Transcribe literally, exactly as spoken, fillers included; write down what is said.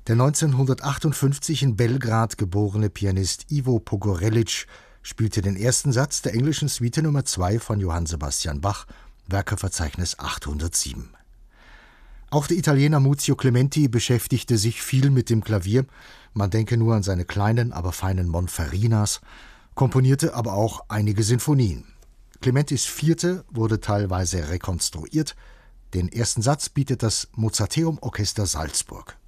Der neunzehnhundertachtundfünfzig in Belgrad geborene Pianist Ivo Pogorelic spielte den ersten Satz der englischen Suite Nummer zwei von Johann Sebastian Bach, Werkeverzeichnis achthundertsieben. Auch der Italiener Muzio Clementi beschäftigte sich viel mit dem Klavier, man denke nur an seine kleinen, aber feinen Monferinas, komponierte aber auch einige Sinfonien. Clementis Vierte wurde teilweise rekonstruiert, den ersten Satz bietet das Mozarteum Orchester Salzburg.